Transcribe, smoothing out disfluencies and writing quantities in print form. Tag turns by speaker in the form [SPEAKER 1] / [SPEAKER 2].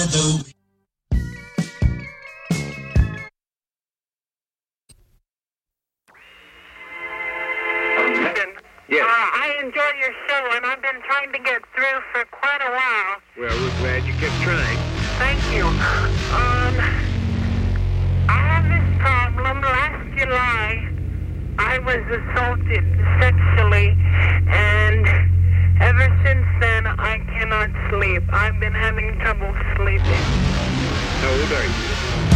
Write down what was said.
[SPEAKER 1] Yes.
[SPEAKER 2] I enjoy your show, and I've been trying to get through for quite a while.
[SPEAKER 1] Well, we're glad you kept trying.
[SPEAKER 2] Thank you. I have this problem. Last July, I was assaulted sexually, and ever since then, I cannot sleep. I've been having trouble sleeping.
[SPEAKER 1] How old are you?